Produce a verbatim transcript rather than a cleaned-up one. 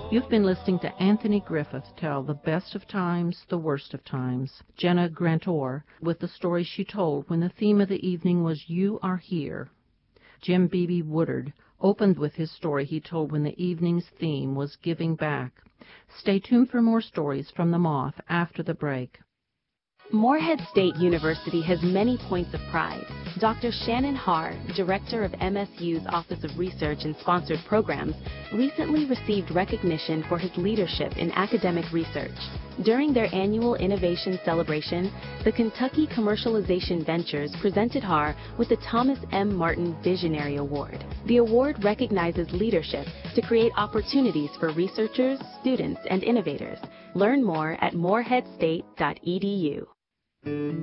You've been listening to Anthony Griffith tell the best of times, the worst of times. Jenna Grantor with the story she told when the theme of the evening was You Are Here. Jim Beebe Woodard opened with his story he told when the evening's theme was giving back. Stay tuned for more stories from the Moth after the break. Morehead State University has many points of pride. Doctor Shannon Haar, director of M S U's Office of Research and Sponsored Programs, recently received recognition for his leadership in academic research. During their annual innovation celebration, the Kentucky Commercialization Ventures presented Haar with the Thomas M. Martin Visionary Award. The award recognizes leadership to create opportunities for researchers, students, and innovators. Learn more at morehead state dot e d u.